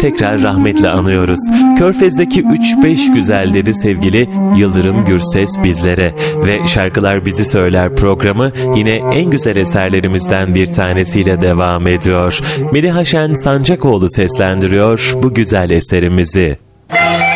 tekrar rahmetle anıyoruz. Körfez'deki 3-5 güzel dedi sevgili Yıldırım Gürses bizlere ve Şarkılar Bizi Söyler programı yine en güzel eserlerimizden bir tanesiyle devam ediyor. Meliha Şen Sancakoğlu seslendiriyor bu güzel eserimizi.